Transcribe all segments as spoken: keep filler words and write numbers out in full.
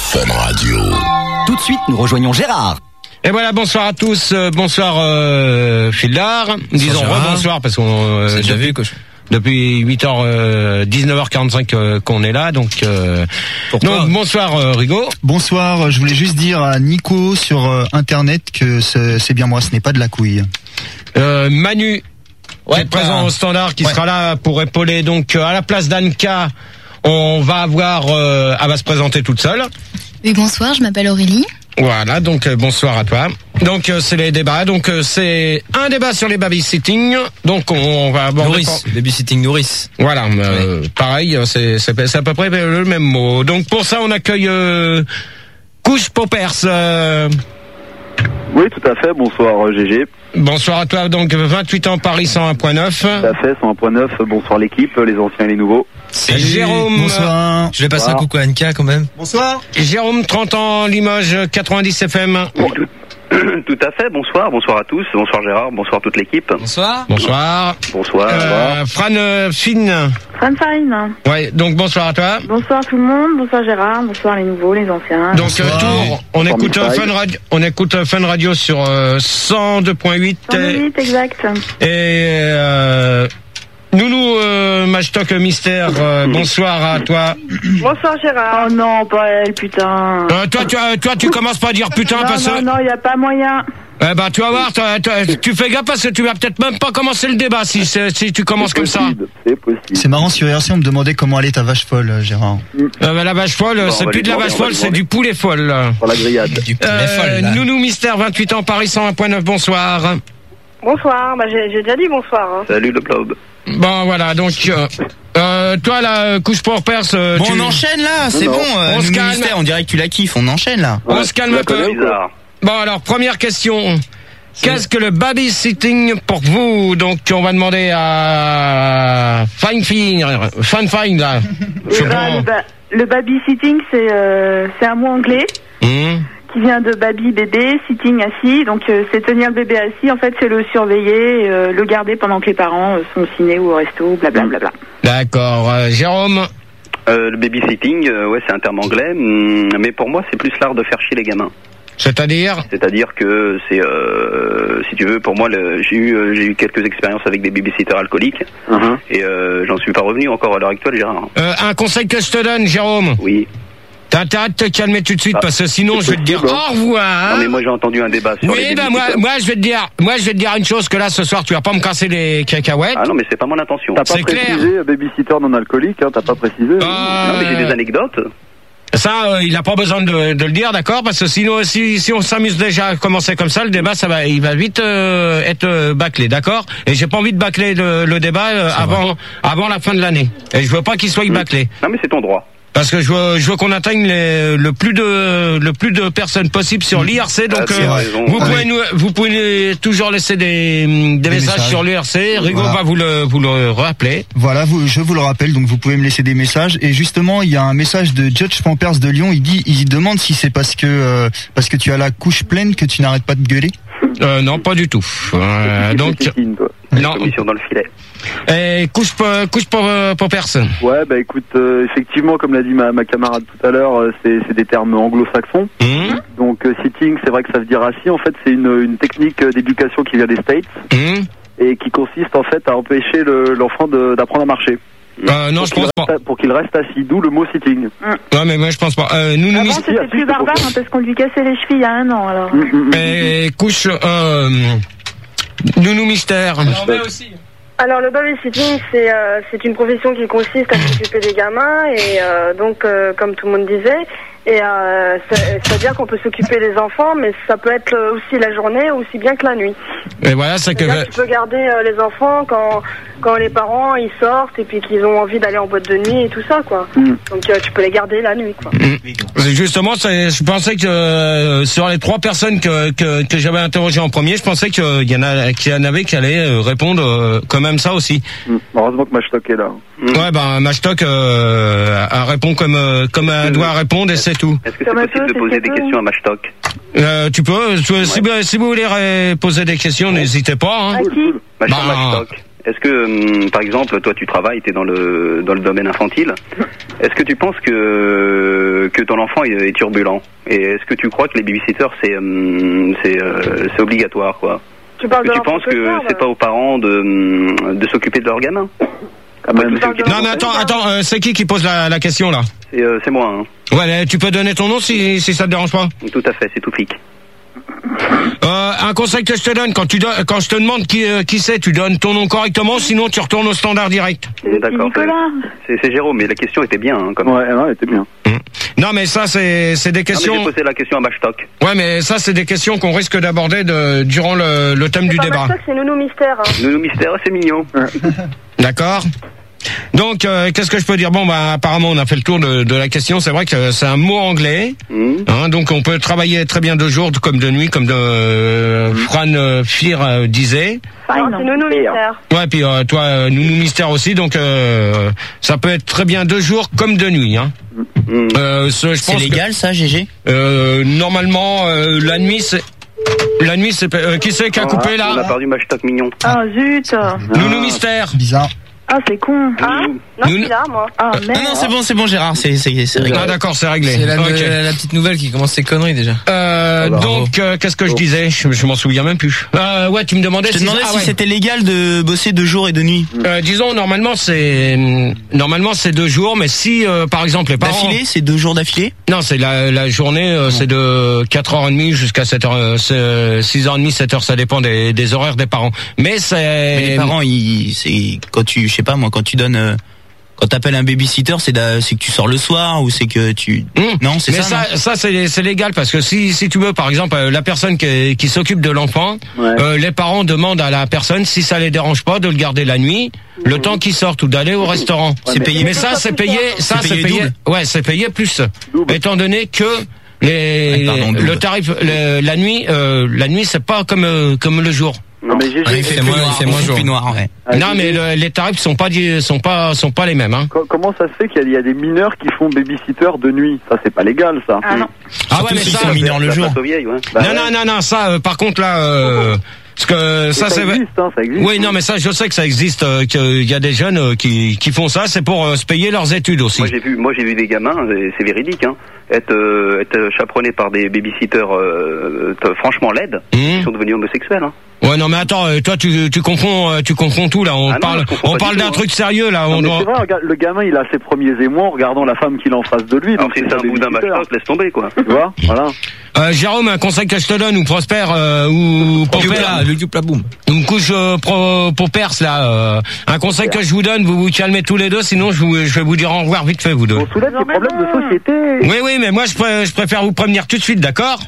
Fun Radio. Tout de suite, nous rejoignons Gérard. Et voilà, bonsoir à tous, euh, bonsoir euh, Fildar, disons rebonsoir parce qu'on euh, déjà depuis, vu, coach. depuis huit heures euh, dix-neuf heures quarante-cinq euh, qu'on est là, donc euh, donc bonsoir euh, Rigo. Bonsoir, je voulais juste dire à Nico sur euh, internet que c'est, c'est bien moi, ce n'est pas de la couille. Euh, Manu, Ouais, qui est présent pas... au standard, qui ouais. sera là pour épauler. Donc euh, à la place d'Anka, on va avoir, euh, elle va se présenter toute seule. Oui, bonsoir, je m'appelle Aurélie. Voilà, donc euh, bonsoir à toi. Donc euh, c'est les débats. Donc euh, c'est un débat sur les babysitting. Donc on, on va aborder. Nourrice, pour... babysitting nourrice. Voilà, euh, ouais. Pareil, c'est, c'est c'est à peu près le même mot. Donc pour ça on accueille euh, Couche Poppers. Euh... Oui, tout à fait. Bonsoir G G. Bonsoir à toi. Donc vingt-huit ans Paris cent un point neuf. Tout à fait, cent un point neuf. Bonsoir l'équipe, les anciens et les nouveaux. Salut. Jérôme. Bonsoir. Je vais passer un coucou à Anka quand même. Bonsoir. Jérôme, trente ans, Limoges, quatre-vingt-dix F M. Bon, tout, tout à fait, bonsoir, bonsoir à tous, bonsoir Gérard, bonsoir toute l'équipe. Bonsoir. Bonsoir. Bonsoir. Euh, Fran euh, Fine. Fran Farine. Ouais, donc bonsoir à toi. Bonsoir tout le monde, bonsoir Gérard, bonsoir les nouveaux, les anciens. Donc euh, Tours, on Bonsoir, écoute euh, Michael. Fun Radio, on écoute euh, Fun Radio sur euh, cent deux point huit. cent huit, exact. Et euh, Nounou euh, Mashtok Mystère, euh, bonsoir à toi. Bonsoir Gérard. Oh non, pas elle, putain. Euh, toi, tu, euh, toi, tu commences pas à dire putain non, parce non, que. non, y a pas moyen. Eh ben, tu vas voir, toi, toi, tu fais gaffe parce que tu vas peut-être même pas commencer le débat si, si tu commences comme ça. C'est possible. C'est marrant, sur R C, on me demandait comment allait ta vache folle, Gérard. Euh, bah, la vache folle, Bon, c'est on va plus lui de la demander, vache on va folle, lui c'est demander. du poulet folle. Sur la grillade. Du poulet Euh, folle là. Nounou Mystère, vingt-huit ans, Paris cent un point neuf, bonsoir. Bonsoir, bah j'ai, j'ai déjà dit bonsoir. Hein. Salut le blob. Bon, voilà, donc, euh, euh, toi, là, couche pour perse, euh, Bon, tu... on enchaîne là, c'est Non, bon. non. Euh, On se Nounou calme. Mystère, on dirait que tu la kiffes, on enchaîne là. On se calme Tu la un peu. connais ou quoi? Bon, alors, première question. Qu'est-ce que le babysitting pour vous? Donc, on va demander à Fine Fine, Fine Fine, là. Je sais Eh ben, pas. le, ba- le babysitting, c'est, euh, c'est un mot anglais Hum. qui vient de baby, bébé, sitting, assis. Donc euh, c'est tenir le bébé assis, en fait c'est le surveiller, euh, le garder pendant que les parents euh, sont au ciné ou au resto, blablabla. D'accord. Euh, Jérôme? Euh, le babysitting, euh, ouais, c'est un terme anglais, hum, mais pour moi, c'est plus l'art de faire chier les gamins. C'est-à-dire? C'est-à-dire que c'est, euh, si tu veux, pour moi, le, j'ai eu, euh, j'ai eu quelques expériences avec des babysitters alcooliques, Uh-huh. et euh, j'en suis pas revenu encore à l'heure actuelle, Gérard. Euh, un conseil que je te donne, Jérôme. Oui. T'as intérêt de te calmer tout de suite Ah, parce que sinon je vais te dire possible, au revoir. Non mais moi j'ai entendu un débat sur Oui, les ben moi, babysitters. moi je vais te dire, moi je vais te dire une chose que là ce soir tu vas pas me casser les cacahuètes. Ah non mais c'est pas mon intention. T'as pas C'est précisé, clair. babysitter non alcoolique, hein, t'as pas précisé. Euh, Non mais j'ai des anecdotes. Ça, euh, il a pas besoin de, de le dire, d'accord? Parce que sinon, si, si on s'amuse déjà à commencer comme ça, le débat, ça va, il va vite euh, être euh, bâclé, d'accord? Et j'ai pas envie de bâcler le, le débat euh, avant, avant la fin de l'année. Et je veux pas qu'il soit Mmh. bâclé. Non mais c'est ton droit. Parce que je veux, je veux qu'on atteigne les, le plus de le plus de personnes possible sur l'I R C. Donc, Ah, tu as raison. vous Ah, pouvez oui. nous, vous pouvez toujours laisser des, des, messages, messages. sur l'I R C. Rigo Voilà. va vous le vous le rappeler. Voilà, vous, je vous le rappelle, donc vous pouvez me laisser des messages. Et justement, il y a un message de Judge Pampers de Lyon. Il dit, il demande si c'est parce que euh, parce que tu as la couche pleine que tu n'arrêtes pas de gueuler. Euh, non, pas du tout. Euh, donc, Kékine, toi. non. Commission dans le filet. Et couche pour couche pour pour personne. Ouais bah écoute, euh, effectivement comme l'a dit ma, ma camarade tout à l'heure, euh, c'est, c'est des termes anglo-saxons. Hum, Donc euh, sitting, c'est vrai que ça veut dire assis. En fait, c'est une, une technique euh, d'éducation qui vient des States hum. et qui consiste en fait à empêcher le, l'enfant de, d'apprendre à marcher. Euh, non, pour je qu'il pense pas. reste, pour qu'il reste assis, d'où le mot sitting. Non, mais moi je pense pas. Euh, nous, nous, Avant mis- c'était plus barbare hein, parce qu'on lui cassait les chevilles il y a un an alors. et couche euh, nounou mystère. Alors le babysitting, c'est euh, c'est une profession qui consiste à s'occuper des gamins et euh, donc euh, comme tout le monde disait, et euh, c'est- c'est-à-dire qu'on peut s'occuper des enfants, mais ça peut être euh, aussi la journée aussi bien que la nuit. Et voilà, c'est que C'est-à-dire que tu peux garder euh, les enfants quand quand les parents ils sortent et puis qu'ils ont envie d'aller en boîte de nuit et tout ça quoi. Donc euh, tu peux les garder la nuit quoi. C'est justement, c'est- je pensais que euh, sur les trois personnes que que, que j'avais interrogées en premier, je pensais qu'il y en a qu'il y en avait qui allaient euh, répondre euh, quand même ça aussi. Heureusement que Mashtok est là. Ouais, ben Mashtok euh, elle répond comme euh, comme elle doit répondre et c'est tout. Est-ce que c'est possible de poser des questions à Mashtok? Euh, tu peux, si, si vous- si vous voulez ré- poser des questions, n'hésitez pas. Hein. À qui? Bah, Bah, Mashtok. est-ce que, hum, par exemple, toi tu travailles, tu es dans le dans le domaine infantile, est-ce que tu penses que que ton enfant est, est turbulent? Et est-ce que tu crois que les babysitters c'est hum, c'est euh, c'est obligatoire quoi? Tu parles Est-ce de que tu penses que l'enfant c'est pas aux parents de hum, de s'occuper de leur gamin? Ah bah, Après, tu parles de Non mais attends, attends, euh, c'est qui qui pose la, la question là? C'est euh, c'est moi. Hein. Ouais, mais tu peux donner ton nom si si ça te dérange pas. Tout à fait, c'est tout flic. Euh, un conseil que je te donne, quand tu don- quand je te demande qui euh, qui c'est, tu donnes ton nom correctement, sinon tu retournes au standard direct. D'accord. Nicolas. C'est c'est Jérôme, mais la question était bien. Hein, comme... Ouais, ouais, elle était bien. Non mais ça c'est c'est des Non, mais questions. j'ai posé la question à Bashtok. Ouais mais ça c'est des questions qu'on risque d'aborder de durant le, le thème C'est du pas débat. Mastoc, c'est Nounou Mystère. Hein. Nounou Mystère, c'est mignon. D'accord. Donc euh, qu'est-ce que je peux dire? Bon bah apparemment on a fait le tour de, de la question. C'est vrai que c'est un mot anglais. Mmh. Hein, donc on peut travailler très bien de jour comme de nuit, comme de euh, Fran euh, Fir euh, disait. Non, c'est Nounou Mystère. Ouais, puis euh, toi, euh, Nounou Mystère aussi, donc euh, ça peut être très bien de jour comme de nuit. Hein. Mmh. Euh, ce, je C'est pense légal, ça, G G? que, euh, normalement, euh, la nuit, c'est la nuit, c'est euh, qui c'est qui a coupé On a là? perdu Bashtok mignon. Ah zut. Nounou Mystère. Bizarre. Ah c'est con. Ah non, je suis là, moi. Ah Non, merde. non, c'est bon, c'est bon, Gérard, c'est c'est c'est réglé. Ah d'accord, c'est réglé. C'est la, Ok. la, la petite nouvelle qui commence ses conneries déjà. Euh, bravo. donc, euh, qu'est-ce que je disais? Je, je m'en souviens même plus. Euh, ouais, tu me demandais. Je te si demandais ah, si ouais. c'était légal de bosser de jour et de nuit. Euh, disons normalement c'est normalement c'est deux jours, mais si euh, par exemple les parents D'affilée, c'est deux jours d'affilée? non c'est la, la journée euh, c'est de quatre heures trente jusqu'à sept heures euh, c'est six heures trente sept heures, ça dépend des, des horaires des parents, mais c'est Mais les parents, ils, c'est quand tu, je sais pas moi, quand tu donnes, euh, quand t'appelles un babysitter, c'est d'a- c'est que tu sors le soir ou c'est que tu, Mmh. non, c'est mais ça. ça, ça c'est c'est légal parce que si si tu veux par exemple euh, la personne qui, qui s'occupe de l'enfant, Ouais. euh, les parents demandent à la personne si ça les dérange pas de le garder la nuit, le temps qu'il sorte ou d'aller au restaurant. C'est payé. Mais ça c'est payé, ça C'est c'est payé payé, double. ouais c'est payé plus, Double. étant donné que les Ouais, pardon, double. le tarif le- la nuit euh, la nuit c'est pas comme euh, comme le jour. Non, mais G G, Ouais, il fait est-ce moins, que- il fait moins jour. Plus noir, ouais. Ah, Non G G, mais le- les tarifs sont pas di- sont pas sont pas les mêmes hein. co- Comment ça se fait qu'il y a- il y a des mineurs qui font babysitter de nuit? Ça, c'est pas légal, ça. Ah non. Ah Surtout ouais mais s'ils ça sont mineurs le La jour. place aux vieilles, ouais. Bah non ouais. non non non ça euh, par contre là euh, parce que ça ça, c'est existe, hein, ça existe. oui non mais ça je sais que ça existe euh, qu'il y a des jeunes euh, qui qui font ça, c'est pour euh, se payer leurs études aussi. Moi j'ai vu, moi j'ai vu des gamins, et c'est véridique, hein, être euh, être chaperonnés par des babysitters euh, euh, franchement laides, Mmh. qui sont devenus homosexuels. Hein. Ouais non mais attends euh, toi tu tu confonds euh, tu confonds tout là, on Ah non, parle je confonds on pas parle du d'un tout, truc sérieux là, Non, on mais doit c'est vrai, regarde, le gamin, il a ses premiers émois en regardant la femme qu'il a en face de lui. Alors Donc si c'est sa un boudin babysitter. Bashtok, laisse tomber quoi. Tu vois, voilà. euh, Jérôme, un conseil que je te donne ou Prosper euh, ou Popper, le Dupla boum. une couche euh, pro, pour Perse là, euh, un conseil que je vous donne, vous vous calmez tous les deux, sinon je, vous, je vais vous dire au revoir vite fait vous deux. On soulève des problèmes de société. Oui oui mais moi je, pré- je préfère vous prévenir tout de suite, d'accord?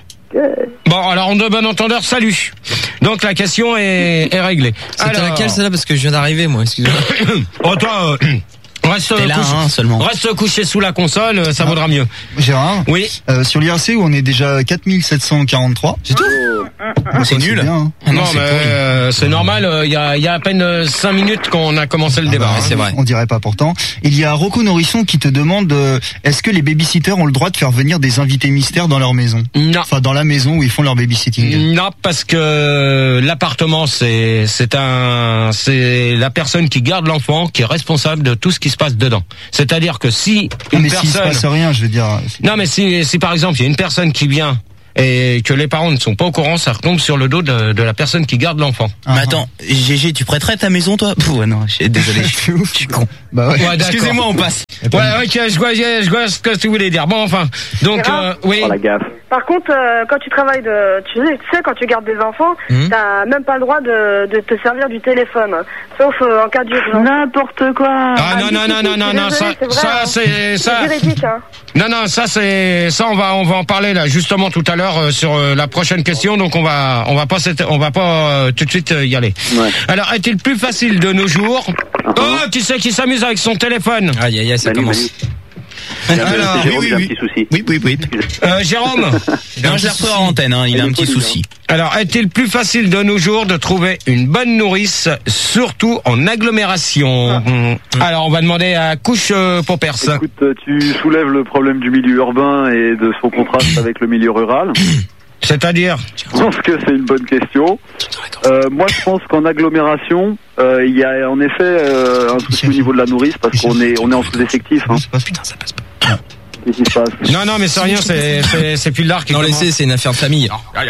Bon alors en de bon entendeur, salut. Donc la question est, est réglée. C'était Alors- laquelle celle-là parce que je viens d'arriver moi, excusez-moi. Oh toi euh, reste T'es là, couché, hein, seulement. reste couché sous la console, euh, ça vaudra mieux. Gérard, Oui. euh, sur l'I R C où on est déjà quatre mille sept cent quarante-trois. C'est tout. C'est nul. Bien, hein. Ah non, Non, c'est mais pourri. euh, c'est normal. euh, Il y, a, il y a à peine euh, cinq minutes qu'on a commencé le Ah débat. bah, hein. c'est vrai. On dirait pas pourtant. Il y a Rocco Norisson qui te demande euh, est-ce que les babysitters ont le droit de faire venir des invités mystères dans leur maison? Non. Enfin, dans la maison où ils font leur babysitting. Non, parce que l'appartement, c'est c'est un c'est la personne qui garde l'enfant qui est responsable de tout ce qui se passe dedans. C'est-à-dire que si Ah, une mais s'il se personne, passe rien, je veux dire. non mais si si par exemple il y a une personne qui vient et que les parents ne sont pas au courant, ça retombe sur le dos de, de la personne qui garde l'enfant. Ah, Mais attends, G G, tu prêterais ta maison toi? Pff, ouais, non, je suis désolé. C'est ouf. Je suis con. Bah ouais. Ouais, d'accord. Excusez-moi, on passe. Ouais, ok, je vois, je vois ce que tu voulais dire. Bon, enfin, donc euh, oui. Oh la gaffe. Par contre, euh, quand tu travailles de, tu sais, tu sais, quand tu gardes des enfants, Mhm. t'as même pas le droit de, de te servir du téléphone, sauf euh, en cas d'urgence. N'importe quoi. Ah non si, non si, non si, non je non suis non ça désolée, c'est vrai, ça hein. c'est ça C'est juridique, hein. non non ça c'est ça on va on va en parler là justement tout à l'heure euh, sur euh, la prochaine question, donc on va on va pas s'éta- on va pas euh, tout de suite euh, y aller. Ouais. Alors est-il plus facile de nos jours? Oh, qui c'est qui s'amuse avec son téléphone? Aïe aïe aïe, ça Manu, commence. Manu. Alors, C'est Jérôme, oui, j'ai un oui, petit souci. Oui, oui, oui. euh, Jérôme. Non, je l'ai reçu en antenne, hein, il a un petit souci. Alors est-il plus facile de nos jours de trouver une bonne nourrice, surtout en agglomération? Hum. Alors on va demander à Couche euh, Popers. Écoute, euh, tu soulèves le problème du milieu urbain et de son contraste avec le milieu rural. C'est-à-dire? Je pense que c'est une bonne question. Euh, moi, je pense qu'en agglomération, euh, il y a en effet euh, un souci au niveau de la nourrice parce qu'on est on est en sous-effectif. Hein. Putain, ça passe pas. Qu'est-ce qui se passe? Non, non, mais c'est rien, c'est, c'est, c'est plus l'art qui Non, commence. laissez, c'est une affaire de famille.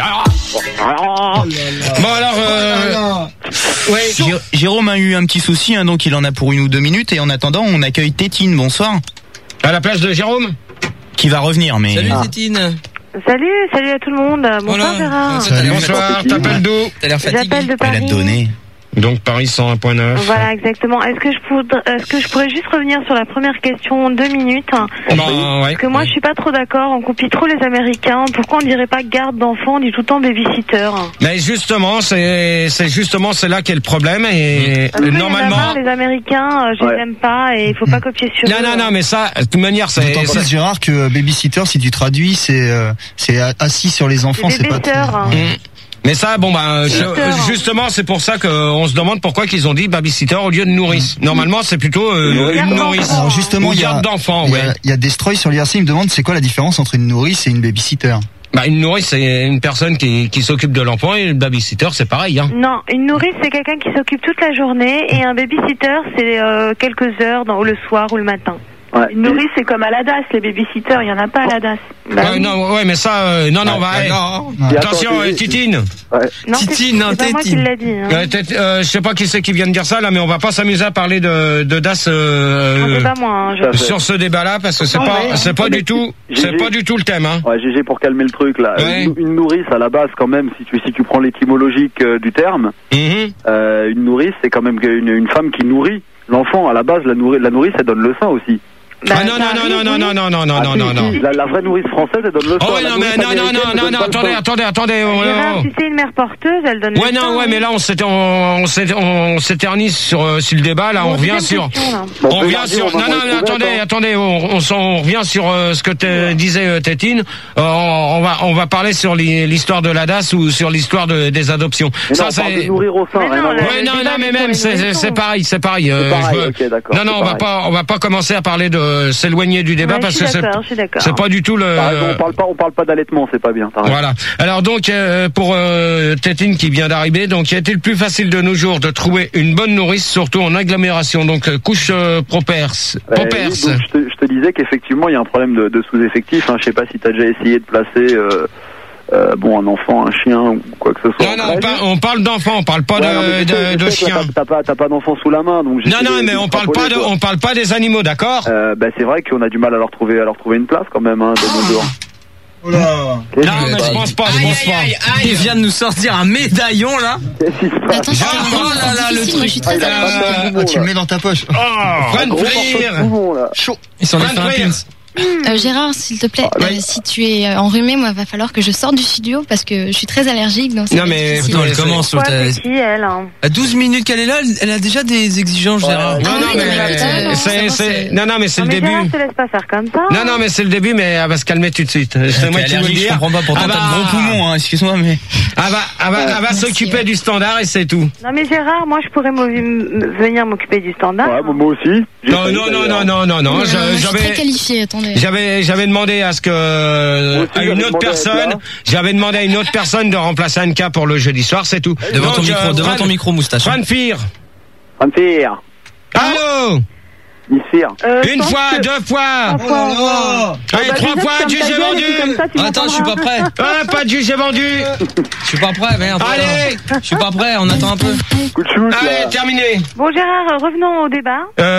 Bon, alors, euh, ouais, Jé- Jérôme a eu un petit souci, hein, donc il en a pour une ou deux minutes. Et en attendant, on accueille Tétine. Bonsoir. à la place de Jérôme? Qui va revenir, mais. Salut, Ah. Tétine. Salut, salut à tout le monde. Bonsoir Voilà. Gérard. Ça, t'as l'air- Bonsoir, t'appelles d'où? T'as l'air fatigué. J'appelle de Elle a Paris. donné. Donc, Paris cent un point neuf. Voilà, exactement. Est-ce que je pourrais, est-ce que je pourrais juste revenir sur la première question en deux minutes? Bon, ouais. Parce que moi, je suis pas trop d'accord. On copie trop les Américains. Pourquoi on dirait pas garde d'enfants, on dit tout le temps babysitter? Mais justement, c'est, c'est justement, c'est là qu'est le problème et Parce que il y en a normalement. marre, les Américains, euh, je Ouais. les aime pas et il faut pas copier sur Non, eux. non, non, mais ça, de toute manière, c'est, D'autant ça- plus, Gérard, que babysitter, si tu traduis, c'est euh, c'est assis sur les enfants, C'est c'est pas babysitter. très- hein. Mm. Mais ça, bon, bah, je- Babysitter. justement, c'est pour ça qu'on se demande pourquoi qu'ils ont dit babysitter au lieu de nourrice. Normalement, c'est plutôt euh, Garde une d'enfant. nourrice. Alors justement, Ou il y a, garde d'enfant, il y ouais. a, il y a Destroy sur l'I R C, il me demande c'est quoi la différence entre une nourrice et une babysitter. Bah, une nourrice, c'est une personne qui, qui s'occupe de l'enfant et le babysitter, c'est pareil, hein. Non, une nourrice, c'est quelqu'un qui s'occupe toute la journée et un babysitter, c'est euh, quelques heures dans, le soir ou le matin. Ouais. Une nourrice, c'est comme à la D A S, les babysitters, il y en a pas à la D A S. Bah ouais, oui. non, ouais, mais ça, euh, non, non, bah, Ah, hey, non. Et attention, attends, euh, j'ai- Titine. Ouais. Non, c'est- Titine, non, c'est pas moi qui Tétine. l'a dit. Hein. Euh, peut-être, euh, je sais pas qui c'est qui vient de dire ça, là, mais on va pas s'amuser à parler de, de D A S, euh, Non, c'est euh, pas moi. Hein, je- Ça fait- sur ce débat-là, parce que c'est Ah, pas, ouais. c'est pas Ouais, du mais tout, j'ai- c'est pas du tout le thème, hein. Ouais, G G, pour calmer le truc là. Ouais. Une, une nourrice à la base quand même, si tu si tu prends l'étymologique euh, du terme, Mhm. euh, une nourrice c'est quand même une, une femme qui nourrit l'enfant. À la base, la, nourri- la nourrice elle donne le sein aussi. Bah, Ah non, ça non, arrive, non, non, oui. non, non, non, non, Ah, non, si, non, si, non. La, la vraie nourrice française elle donne le sein. Oh ouais, La non, mais nourrice non, non, américaine, non, elle non, donne non, pas le attendez, sein. attendez, attendez, oh, Gérard, oh. si c'est une mère porteuse, elle donne Ouais, le non, sein, ouais, hein. mais là, on s'éter- on, on s'éter- on s'éternise sur, euh, sur le débat, là, Bon, on revient deuxième sur, question, là. Bon, on peut revient garder, sur, on va non, non, retrouver, attendez, attends. attendez, on, on, s'en- on revient sur euh, ce que te disait euh, Tétine. Euh, on, on va, on va parler sur l'hi- l'histoire de la D A S ou sur l'histoire de, des adoptions. Mais non, Ça, on parle de c'est, nourrir au sein. Mais rien non, à là, voir. ouais, le non, débat, non, mais il faut même, les c'est, c'est, c'est nourrissons. pareil, c'est pareil. euh, C'est pareil, je veux- ok, d'accord, Non, non, c'est on va pareil. pas, on va pas commencer à parler de s'éloigner du débat Ouais, parce je que suis c'est, d'accord, je suis d'accord. c'est pas du tout le. T'as raison, on parle pas on parle pas d'allaitement, c'est pas bien. t'as raison. Voilà. Alors donc euh, pour euh, Tétine qui vient d'arriver, donc il a été le plus facile de nos jours de trouver une bonne nourrice, surtout en agglomération. Donc euh, couche euh, propers, Euh, propers. oui, donc je, te, je te disais qu'effectivement il y a un problème de, de sous-effectif. Hein. Je sais pas si tu as déjà essayé de placer euh, euh, bon un enfant, un chien ou quoi que ce soit. Non, en non, on, crèche. par- on parle d'enfants, on parle pas Ouais, non, mais de, je sais- de, je de sais que là, chiens. T'as pas, t'as pas d'enfant sous la main, donc Non, j'essaie non, de- mais on parle pas de, d'extrapoler, on parle pas des animaux, d'accord quoi. Euh, bah, c'est vrai qu'on a du mal à leur trouver, à leur trouver une place quand même, hein, de nos jours. Qu'est-ce Non, qui mais se je passe pense pas, je Aïe, pense aïe, pas. aïe, aïe. Il vient de nous sortir un médaillon, là. Qu'est-ce qui se passe Attends, c'est Ah, un oh là là, peu le difficile, moi je suis très truc. allergique. Ah, Ah, tu le mets dans ta poche. Oh, Van Gros morceau de Trier. poumon, là. Chaud. Ils sont les Van faire un Trier. pins. Euh, Gérard, s'il te plaît, Ah, euh, oui. si tu es euh, enrhumé, moi, va falloir que je sorte du studio parce que je suis très allergique. Donc ça Non, va être mais- difficile. Attends, elle c'est- commence. Quoi, l'autre, c'est qui, elle hein À douze minutes qu'elle est là, elle- elle a déjà des exigences, Gérard. Ouais. Non, Ah non, oui, non, mais mais écoute, euh, c'est, ça va, c'est, c'est- non, non, mais c'est Non, le mais début. Gérard, je te laisse pas faire comme ça. Non, non, mais c'est le début, mais elle va se calmer tout de suite. C'est moi T'es qui vous le allergique, dis. je comprends pas. Pourtant, Ah t'as bah, de gros poumons, hein, excuse-moi, mais. Elle va, elle va, elle va Merci, s'occuper ouais. du standard et c'est tout. Non, mais Gérard, moi, je pourrais m'o- m- venir m'occuper du standard. Ouais, bon, moi aussi. J'ai Non, failli, non, non, d'ailleurs. non, non, non, non. Non, je- moi, je suis très J'avais, qualifiée, attendez. j'avais, j'avais demandé à ce que, Moi aussi, à j'avais une autre demandé à personne, toi. j'avais demandé à une autre personne de remplacer Anka pour le jeudi soir, c'est tout. Devant Donc, ton micro, euh, devant Fran- ton micro, moustache. Fran Fear. Ça me fait rire. Allô? Mystère. Euh, je Une pense fois, que- deux fois. Trois fois, ouais. Allez, Bah, trois déjà, fois, tu fermes du ta j'ai gueule et puis vendu. comme ça, tu Attends, je suis pas m'entendras. prêt. Ah, pas du j'ai vendu. Je suis pas prêt, merde. Allez. Je suis pas prêt, on attend un peu. Coup de shoot, Allez, là. terminé. Bon, Gérard, euh, revenons au débat.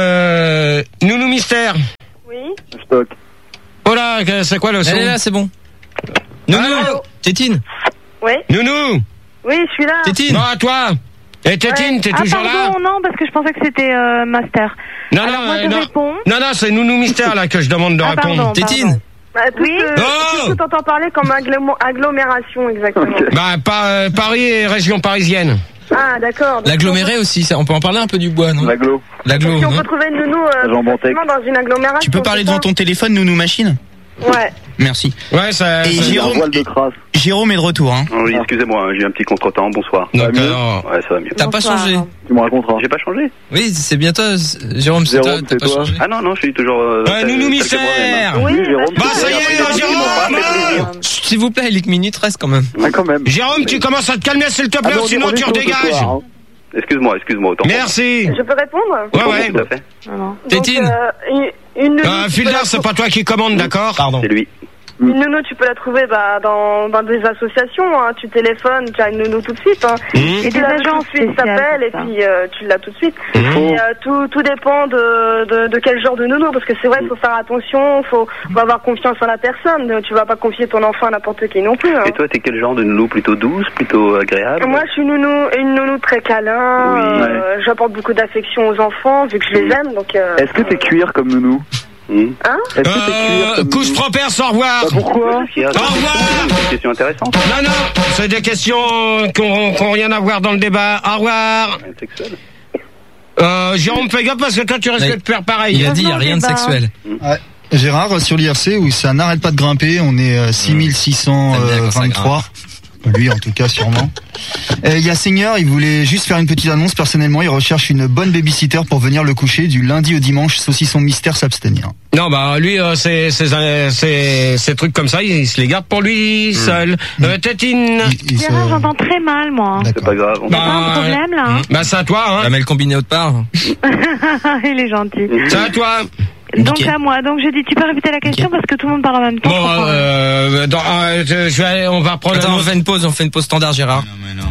Euh, Nounou Mystère. Oui. Stock. Oh là, que- c'est quoi le son? Elle est là, c'est bon. Nounou. Allô Tétine. Oui. Nounou. Oui, je suis là. Tétine. Bon, à toi. Et Tétine, Ouais. t'es ah, toujours là? pardon, non, parce que je pensais que c'était euh, Master. Non, Alors, non, moi, euh, je non. réponds. Non, non, c'est Nounou Mystère, là, que je demande de Ah, répondre. pardon. Tétine. Bah, tout Oui. ce- Oh Qu'est-ce que t'entends parler comme agglom- agglomération exactement? Ok. Bah, pas, euh, Paris et région parisienne. Ah, d'accord. Donc, L'aggloméré aussi, ça, on peut en parler un peu du bois, non L'aglo. L'agglo, Si on non peut trouver une nounou euh, Jean Bontex. effectivement, dans une agglomération. Tu peux parler c'est devant ça ton téléphone, nounou machine? Ouais. Merci. Ouais, ça. Et ça- Jérôme- Un voile de crasse. Jérôme est de retour, hein. Oui, excusez-moi, j'ai eu un petit contretemps, bonsoir. Donc, Ça va mieux alors, Ouais, ça va mieux. T'as pas Bonsoir. changé. Tu me raconteras. J'ai pas changé? Oui, c'est bien toi, c'est- Jérôme, c'est toi, Jérôme, t'as c'est pas toi. changé. Ah non, non, je suis toujours... Euh, Ouais, tel- Nounou tel que moi-même, hein. Mystère. Oui, Oui, Jérôme. bah, Bah, ça y est, Ils m'ont pas Jérôme. fait plaisir. Chut, S'il vous plaît, Lick Minute reste quand même. Ah, quand même. Jérôme, tu commences à te calmer s'il te plaît, Ah non, sinon on est tu chaud ce redégages. soir, hein. Excuse-moi, excuse-moi. Autant Merci. Je peux répondre? Ouais, ouais. Tout à fait. Tétine. Donc, euh, une, une nounou, Euh, tu peux Fildar, la c'est trou- pas toi qui commande, d'accord? Pardon. C'est lui. Une nounou, tu peux la trouver bah, dans, dans des associations. Hein. Tu téléphones, tu as une nounou tout de suite. Hein. Mmh. Et des agences tout de suite t'appellent et puis euh, tu l'as tout de suite. Mmh. Et euh, tout, tout dépend de, de, de quel genre de nounou, parce que c'est vrai, il faut faire attention, faut, faut avoir confiance en la personne. Tu vas pas confier ton enfant à n'importe qui non plus. Hein. Et toi, t'es quel genre de nounou? Plutôt douce, plutôt agréable? Moi, je suis nounou, une nounou très câlin. Oui. euh, J'apporte beaucoup d'affection aux enfants, vu que je les aime. Donc. Euh, Est-ce que t'es cuir comme nounou? Hein? Est-ce que t'es cuir Euh, comme couche nounou? propre, au revoir. Bah, pourquoi? Au revoir. C'est une question intéressante. Non, non, c'est des questions qui n'ont rien à voir dans le débat. Au revoir. Sexuelle. Euh, Jérôme, fais gaffe parce que toi, tu risques Mais de faire pareil. Il a dit, il n'y a rien de sexuel. Ouais. Gérard, sur l'I R C, où ça n'arrête pas de grimper, on est euh, six mille six cent vingt-trois. Lui, en tout cas, sûrement. Euh, Il y a Seigneur, il voulait juste faire une petite annonce. Personnellement, il recherche une bonne babysitter pour venir le coucher du lundi au dimanche, saucisson mystère s'abstenir. Non, bah lui, euh, c'est c'est c'est ces trucs comme ça, il, il se les garde pour lui seul. Euh, Tétine. Il, il se- Gérard, j'entends très mal, moi. C'est pas grave. Il y a pas un problème, là hein Bah c'est à toi, hein. La mêle combinée autre part. Il est gentil. C'est à toi. Donc Nickel. à moi. Donc je dis, tu peux répéter la question parce que tout le monde parle en même temps. Bon, je comprends rien. euh, dans, euh, je je vais, on va prendre. Attends, un on autre. fait une pause, on fait une pause standard, Gérard.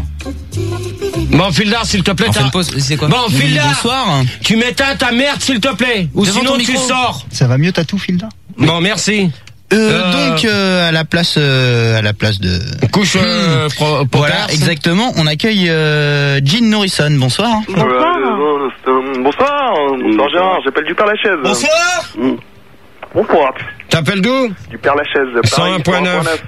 Bon, Fildar, s'il te plaît. On fait t'as- une pause, c'est quoi? Bon, Oui, Fildar. bonsoir. Tu m'éteins ta merde, s'il te plaît. Ou Devant sinon ton tu micro. sors. Ça va mieux, Tatou, Filda? Bon, merci. Euh, Euh, Donc euh, à la place, euh, à la place de. Couche euh, pro, pro Voilà, perse. exactement. On accueille euh, Jean Norrison. Bonsoir. Bonsoir. Bonsoir, bonsoir Gérard, j'appelle du Père Lachaise. Bonsoir. Mmh. Bonsoir, T'appelles d'où? du Père Lachaise. cent un point neuf.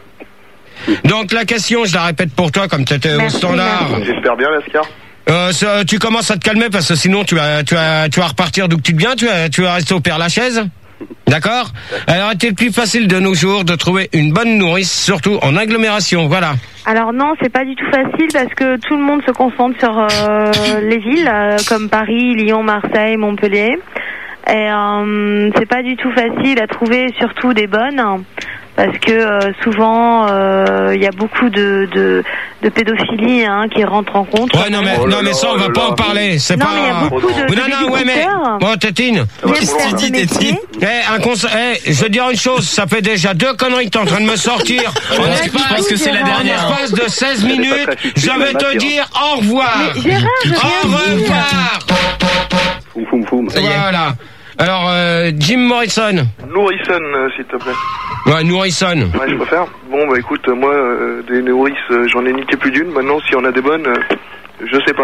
Donc la question, je la répète pour toi, comme tu étais au Merci, standard. merci. J'espère bien, Lascar. Euh, ça, tu commences à te calmer parce que sinon tu vas, tu vas, tu vas repartir d'où que tu te viens. Tu vas, tu vas rester au Père Lachaise. D'accord. Alors, est-il plus facile de nos jours de trouver une bonne nourrice, surtout en agglomération? Voilà. Alors non, c'est pas du tout facile parce que tout le monde se concentre sur euh, les villes euh, comme Paris, Lyon, Marseille, Montpellier. Et euh, c'est pas du tout facile à trouver, surtout des bonnes, parce que euh, souvent euh, il y a beaucoup de, de, de pédophilie hein, qui rentre en compte. Ouais, non mais, Oh là non mais ça on là va là pas là. en parler. C'est Non, pas. mais il y a beaucoup de, non, de non, ouais, mais. babysitters Bon, Tétine. viennent Qu'est-ce que faire tu ce dis, métier. Tétine Eh, un conseil, eh, je veux dire une chose, ça fait déjà deux conneries que t'es en train de me sortir. En Ouais, espace- je pense que c'est la en dernière. espace de seize minutes, très subtil, je vais mais te Mathieu. dire au revoir. Mais Gérard, je Au viens de dire. revoir. Foum, foum, foum. Ça y est. Voilà. Alors, euh, Jim Morrison. Nourrisson, euh, s'il te plaît. Ouais, Nourrisson. Ouais, je préfère. Bon, bah écoute, euh, moi, euh, des nourrices, euh, j'en ai niqué plus d'une. Maintenant, si on a des bonnes, euh, je sais pas.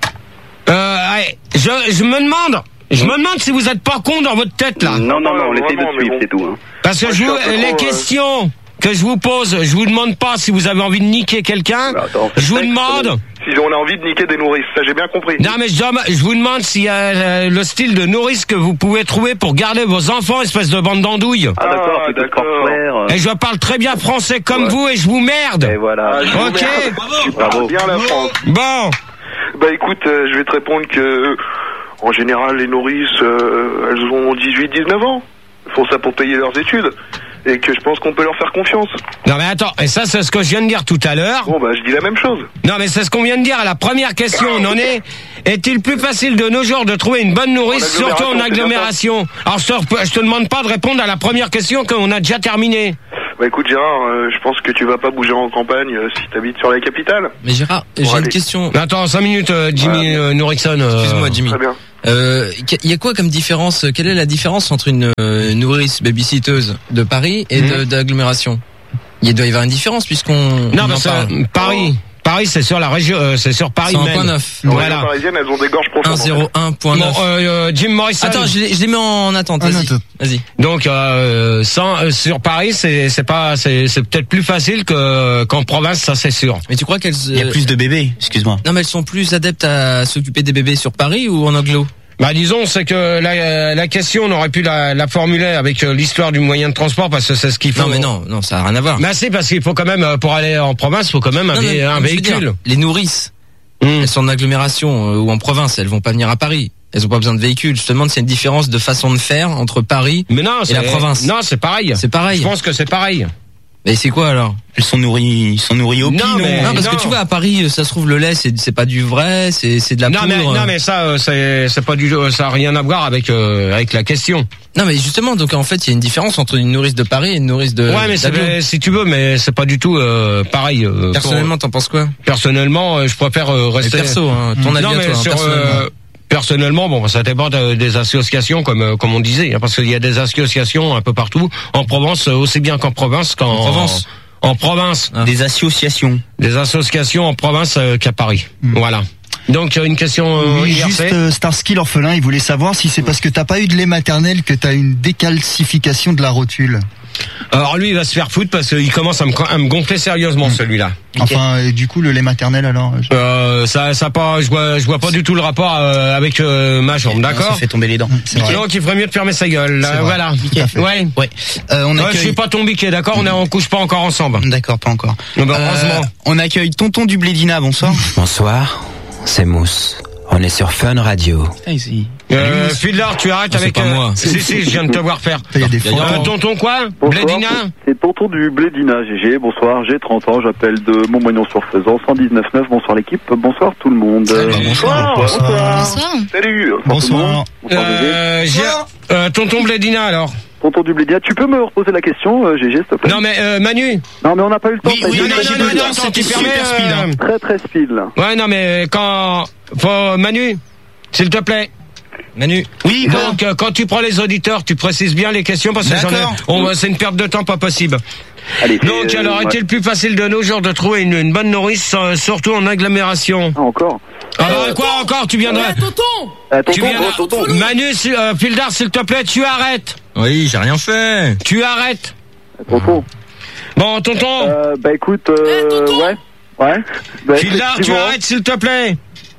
Euh, ouais, je, je me demande, je me demande si vous êtes pas con dans votre tête là. Non, non, non, on Ouais, essaye de vraiment, te suivre, mais c'est tout. Hein. Parce que Moi, je je suis vous, un peu les trop, euh, questions que je vous pose, je vous demande pas si vous avez envie de niquer quelqu'un. Bah, attends, Je vous texte, demande. Si on a envie de niquer des nourrices, ça j'ai bien compris. Non mais je, dem- je vous demande s'il y a euh, le style de nourrice que vous pouvez trouver pour garder vos enfants, espèce de bande d'andouille. Ah, d'accord, Ah, plutôt d'accord. sportswear. Et je parle très bien français comme Ouais. vous et je vous merde. Et voilà. Ah, je vous Ok. merde. Tu Bravo. parles bien la France. Bon. Bah écoute, euh, je vais te répondre que, euh, en général, les nourrices, euh, elles ont dix-huit dix-neuf ans. Elles font ça pour payer leurs études. Et que je pense qu'on peut leur faire confiance. Non mais attends, et ça c'est ce que je viens de dire tout à l'heure. Bon bah je dis la même chose. Non mais c'est ce qu'on vient de dire à la première question. On en est. Est-il plus facile de nos jours de trouver une bonne nourrice, En surtout en agglomération, agglomération? Alors je te, je te demande pas de répondre à la première question qu'on a déjà terminée. Bah écoute Gérard, euh, je pense que tu vas pas bouger en campagne euh, si t'habites sur la capitale. Mais Gérard, j'ai Bon, une allez. question. Attends, cinq minutes, euh, Jimmy euh, Nourrickson. euh, Excuse-moi, Jimmy. Très bien. Euh, Il y a quoi comme différence? Quelle est la différence entre une euh, nourrice babysitteuse de Paris et de- d'agglomération? Il doit y avoir une différence puisqu'on Non, on mais en c'est parle. Paris. Paris, c'est sur la région, euh, c'est sur Paris cent un même. point neuf. Les régions Voilà. parisiennes, elles ont des gorges profondes. un zéro un point Bon, neuf. euh, euh, Jim Morrison. Attends, je les, je les mets en attente. En Vas-y. attente. Vas-y. Donc, euh, sans, euh, sur Paris, c'est c'est pas, c'est c'est peut-être plus facile que qu'en province, ça c'est sûr. Mais tu crois qu'elles Il y a euh, plus de bébés. Excuse-moi. non, mais elles sont plus adeptes à s'occuper des bébés sur Paris ou en agglo? Bah disons, c'est que la, la question, on aurait pu la, la formuler avec euh, l'histoire du moyen de transport parce que c'est ce qu'il faut. Non, mais non, non, ça a rien à voir. Bah si, parce qu'il faut quand même, euh, pour aller en province, il faut quand même un, Non, vé- non, un mais je veux véhicule. dire, les nourrices, Hum. elles sont en agglomération euh, ou en province, elles vont pas venir à Paris. Elles ont pas besoin de véhicules. Je te demande s'il y a une différence de façon de faire entre Paris Mais non, et c'est la province. Non, c'est pareil. C'est pareil. Je pense que c'est pareil. Mais c'est quoi alors? Elles sont nourries, ils sont nourris au non, pilon. mais, non, parce non. que tu vois, à Paris, ça se trouve, le lait, c'est, c'est pas du vrai, c'est, c'est de la non, poudre. Mais, non, mais ça, euh, c'est, c'est pas du, ça a rien à voir avec, euh, avec la question. Non, mais justement, donc en fait, il y a une différence entre une nourrice de Paris et une nourrice de. Ouais, mais c'est, si tu veux, mais c'est pas du tout euh, pareil. Euh, personnellement, pour, t'en penses quoi? Personnellement, euh, je préfère euh, rester. Mais perso, hein, ton avis non, à mais toi, sur, hein, personnellement. Euh, Personnellement, bon, ça dépend de, des associations, comme euh, comme on disait, hein, parce qu'il y a des associations un peu partout, en Provence, aussi bien qu'en province, qu'en en Provence. En, en province. Ah. Des associations. Des associations en province euh, qu'à Paris. Mmh. Voilà. Donc une question euh, oui, juste euh, Starsky l'orphelin, il voulait savoir si c'est parce que t'as pas eu de lait maternel que t'as une décalcification de la rotule. Alors lui il va se faire foutre parce qu'il commence à me, à me gonfler sérieusement mmh. celui-là. Enfin et du coup le lait maternel alors je... euh, ça ça pas je vois je vois pas du tout le rapport euh, avec euh, ma jambe, d'accord? Ça fait tomber les dents. Mmh, donc il ferait mieux de fermer sa gueule. Euh, voilà. Ouais. Ouais. Euh, on accueille... euh, je suis pas ton biquet, d'accord? On est on couche pas encore ensemble. D'accord, pas encore. Donc, bah, heureusement. Euh, on accueille Tonton du Blédina, bonsoir. Bonsoir. C'est Mousse. On est sur Fun Radio. Ah, ici. Euh, Fidlar, tu arrêtes non, avec pas euh, moi. Si si, je viens de te voir faire. Il y a des fois. Euh, tonton quoi? Bonsoir, Blédina? c'est Tonton du Blédina, G G. Bonsoir, j'ai trente ans, j'appelle de Montmoignon-sur-Faisan, cent dix-neuf neuf. Bonsoir l'équipe, bonsoir tout le monde. Salut, bonsoir. Bonsoir. Bonsoir. Salut. Bonsoir. Bonsoir, Euh, j'ai, euh, tonton Blédina alors. Tonton du Blédina, tu peux me reposer la question, euh, G G, s'il te plaît? Non mais euh, Manu. Non mais on n'a pas eu le temps. Oui, oui, non, non, non, non, non, non, non, non, attends, tu c'était permets, super speed. euh, Très très speed là. Ouais non mais quand faut Manu, s'il te plaît. Manu. Oui, Donc euh, quand tu prends les auditeurs, tu précises bien les questions parce que j'en ai, D'accord. on, c'est une perte de temps pas possible. Allez, Donc euh, alors ouais. était le plus facile de nos jours de trouver une, une bonne nourrice, euh, surtout en agglomération. Ah, encore. Ah bah, quoi encore? Tu viendrais. Euh, Tu tonton, viens oh, tonton. Manu, si- euh, Fildar, s'il te plaît, tu arrêtes. Oui, j'ai rien fait. Tu arrêtes. Tonton. Bon, tonton. Euh, bah écoute, euh, ouais. Ouais. Bah, Fildar, tu effectivement. arrêtes, s'il te plaît.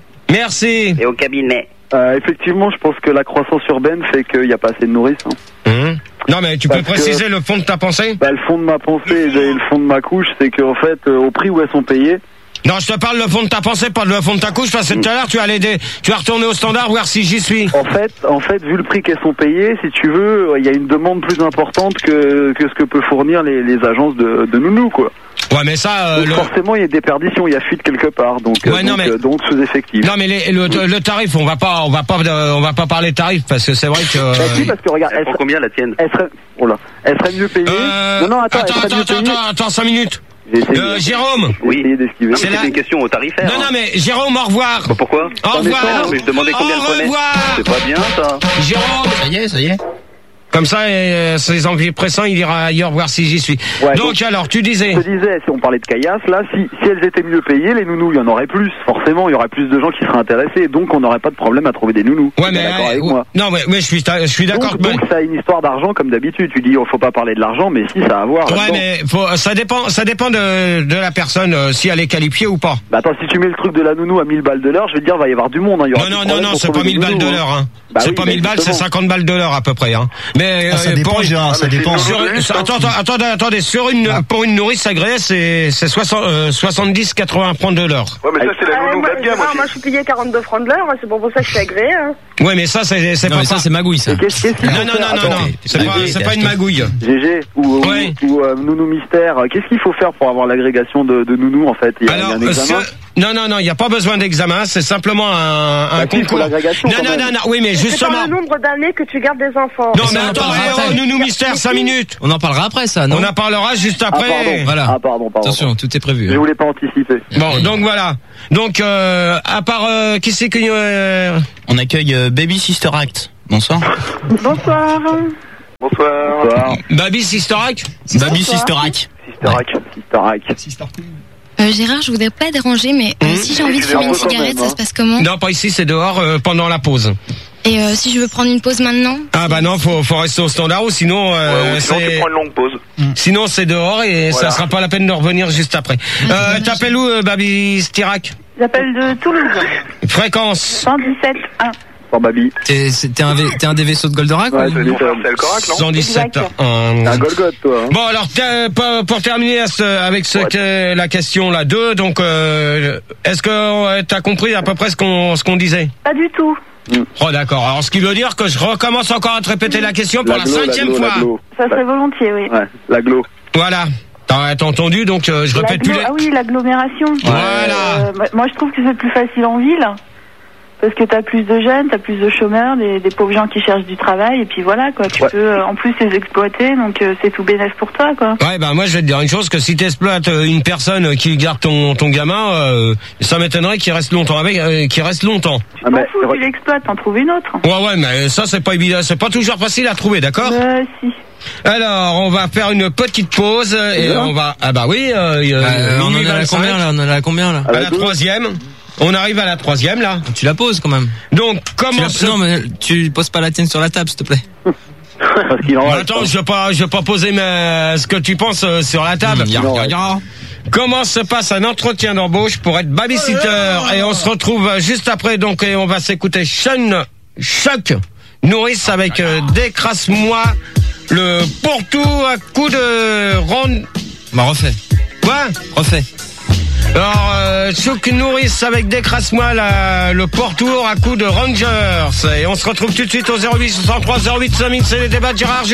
Merci. Et au cabinet. Euh, effectivement, je pense que la croissance urbaine fait qu'il n'y a pas assez de nourrices. Hein. Hum. Non mais tu Parce peux préciser que- le fond de ta pensée? Bah, le fond de ma pensée et le fond de ma couche, c'est qu'en fait, euh, au prix où elles sont payées, Non, je te parle le fond de ta pensée, pas le fond de ta couche, parce que tout à l'heure tu allais des... tu vas retourner au standard voir si j'y suis. en fait, en fait, vu le prix qu'elles sont payées, si tu veux, il y a une demande plus importante que, que ce que peut fournir les, les agences de, de nounous, quoi. Ouais, mais ça, euh, Donc le... forcément, il y a des perditions, il y a fuite quelque part, donc, Ouais, euh, non, donc, mais- euh, donc sous-effectif. Non mais les- le, le tarif, on va pas, on va pas, on va pas parler tarif parce que c'est vrai que. Bah, si, parce que regarde, elle Pour serait, combien la tienne? elle serait, oh là, elle serait mieux payée. Euh... Non, non, attends, attends, elle serait attends, mieux attends, payée. attends, attends, cinq minutes. J'ai essayé, Euh, Jérôme. j'ai essayé d'esquiver. C'est C'est la- une question au tarifaire. Non, non, hein. mais Jérôme, au revoir. Bah, pourquoi? Au revoir. Non, mais je demandais combien Au elle prenait. revoir. C'est pas bien ça. Jérôme. Ça y est, ça y est. Comme ça, euh, ses envies pressants, il ira ailleurs voir si j'y suis. Ouais, donc, donc- alors, tu disais. Je te disais, si on parlait de caillasse, là, si, si elles étaient mieux payées, les nounous, il y en aurait plus. Forcément, il y aurait plus de gens qui seraient intéressés. Donc, on n'aurait pas de problème à trouver des nounous. Ouais, T'es mais d'accord euh, avec ouais, moi. non, mais, mais je suis, je suis d'accord. Donc, mais- donc, ça a une histoire d'argent comme d'habitude. Tu dis, oh, faut pas parler de l'argent, mais si, ça a à voir. Ouais, là-dedans. mais faut, ça dépend, ça dépend de, de la personne euh, si elle est qualifiée ou pas. Bah attends, si tu mets le truc de la nounou à mille balles de l'heure, je vais te dire, va y avoir du monde. Hein. Il y aura Non, plus non, de non, problème non, pour c'est trouver pas des mille balles nounous, de hein. l'heure. Hein. Bah c'est oui, pas bah mille balles, c'est justement. cinquante balles de l'heure à peu près. Hein. Mais Ah, ça euh, dépend, pour une- Gérard, ça mais c'est dépend. une sur une- nourrice, sur- hein. attends, attends, attendez, attendez, sur une, pour une nourrice agréée, c'est, c'est soixante, euh, soixante-dix, quatre-vingts francs de l'heure. Ouais, mais ça, c'est la Ah, nounou moi, bas de gamme non, aussi. moi, je suis payé quarante-deux francs de l'heure, c'est pour ça que je suis agréé. Hein. Ouais, mais ça, c'est, c'est Non, pas mais ça, pas- c'est magouille, ça. Et qu'est-ce qu'est-ce qu'il Non, faut non, faire non, non, Attends, non, c'est pas, c'est pas une magouille. G G ou, ou, Ouais. ou, euh, nounou mystère, qu'est-ce qu'il faut faire pour avoir l'agrégation de, de nounou en fait? Il y a, il y a Alors, un examen. euh, ce- non, non, non, il n'y a pas besoin d'examen, c'est simplement un, un Bah, si, il faut concours. l'agrégation, Non, quand non, même. non, non, oui, mais C'est par justement. le nombre d'années que tu gardes des enfants. Non, mais ça, on en attends, parlera eh, après. oh, nounou mystère, cinq minutes. On en parlera après, ça, non? On en parlera juste Ah après. pardon, Voilà. ah pardon, pardon. Attention, tout est prévu. Je hein. voulais pas anticiper. Bon, donc voilà. Donc, euh, à part, euh, qui c'est que, euh, On accueille euh, Baby Sister Act. Bonsoir. Bonsoir. Bonsoir. Bonsoir. Baby Sister Act? Baby Sister Act. Sister Hack. Sister Hack. Euh, Gérard, je voudrais pas déranger, mais euh, si j'ai envie de fumer une cigarette, ça se passe comment? Non, pas ici, c'est dehors, euh, pendant la pause. Et euh, si je veux prendre une pause maintenant? Ah bah non, faut, faut rester au standard ou sinon, euh, Ouais, ou sinon, tu c'est, prends une longue pause. sinon c'est dehors et Voilà. ça sera pas la peine de revenir juste après. Euh, t'appelles où, euh, Baby Stirac? J'appelle de Toulouse. Fréquence? cent dix-sept un. Sans Babi. T'es, c'est- t'es un, V- t'es un des vaisseaux de Goldorak? Ouais, ou- c'est Ton frère, c'est le Corac, non? cent dix-sept. Exact. Euh, Un Golgoth, toi. Hein. Bon alors t'as- pour, pour terminer à ce- avec ce Ouais. que- la question là deux, donc euh, est-ce que euh, t'as compris à peu près ce qu'on ce qu'on disait? Pas du tout. Oh d'accord. Alors ce qui veut dire que je recommence encore à te répéter la question pour la, glo, cinquième glo, fois. glo. Ça serait volontiers, oui. Ouais, la glo. Voilà. T'as entendu, donc euh, je répète plus les... Ah oui, l'agglomération. Voilà. Euh, moi, je trouve que c'est plus facile en ville. Parce que t'as plus de jeunes, t'as plus de chômeurs, des, des pauvres gens qui cherchent du travail, et puis voilà, quoi. Tu Ouais. peux euh, en plus les exploiter, donc euh, c'est tout bénef pour toi, quoi. Ouais, bah moi je vais te dire une chose, que si t'exploites euh, une personne qui garde ton ton gamin, euh, ça m'étonnerait qu'il reste longtemps avec, euh, qu'il reste longtemps. Tu t'en fous, tu l'exploites, t'en trouves une autre. Ouais, ouais, mais ça c'est pas évident, c'est pas toujours facile à trouver, d'accord? Euh, si. Alors, on va faire une petite pause et Ouais. on va. Ah bah oui. Euh, Euh, on en est à la combien là On en est à la combien là À la troisième. On arrive à la troisième là. Tu la poses quand même. Donc comment Tu la- se- Non mais tu poses pas la tienne sur la table s'il te plaît. Attends, je vais pas, je vais pas poser ma- ce que tu penses euh, sur la table. Mmh, y a- y a- y a. Comment se passe un entretien d'embauche pour être babysitter? Et on se retrouve juste après, donc, et on va s'écouter Sean Choc Nourrice avec euh, Décrasse-moi le pour-tout à coup de ronde. Bah refais. Quoi? Refais. Alors, euh, Choc Nourrice avec Décrasse-moi la, le pourtour à coup de Rangers. Et on se retrouve tout de suite au zéro huit soixante-trois zéro huit cinq mille, c'est les débats de Gérard.